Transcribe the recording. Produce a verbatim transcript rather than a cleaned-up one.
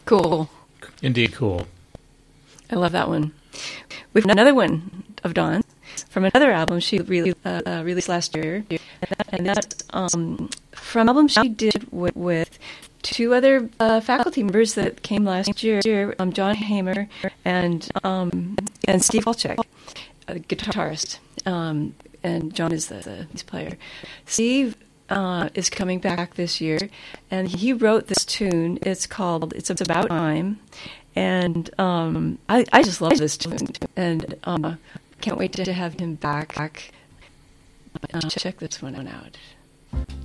Cool. Indeed, cool. I love that one. We've another one of Dawn's from another album she really uh, uh, released last year, and that's um, from an album she did with, with two other uh, faculty members that came last year, um, John Hamer and um, and Steve Walchek, a guitarist, um, and John is the, the bass player. Steve uh, is coming back this year, and he wrote this tune. It's called "It's About Time." And um, I, I just love this tune, and um, can't wait to have him back. Uh, check this one out.